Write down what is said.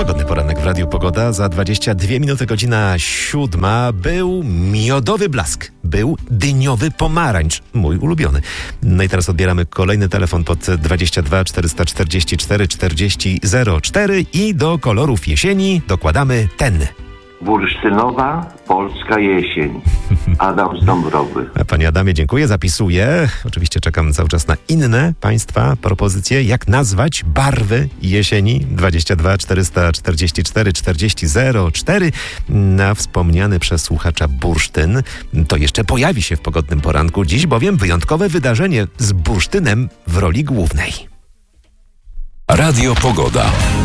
Pogodny poranek w Radiu Pogoda. Za 22 minuty godzina 7. Był miodowy blask. Był dyniowy pomarańcz. Mój ulubiony. No i teraz odbieramy kolejny telefon pod 22 444 40 04 i do kolorów jesieni dokładamy ten. Bursztynowa, polska jesień. Adam z Dąbrowy. Panie Adamie, dziękuję, zapisuję. Oczywiście czekam cały czas na inne Państwa propozycje. Jak nazwać barwy jesieni? 22 444 40 04. Na wspomniany przez słuchacza bursztyn. To jeszcze pojawi się w Pogodnym Poranku. Dziś bowiem wyjątkowe wydarzenie z bursztynem w roli głównej. Radio Pogoda.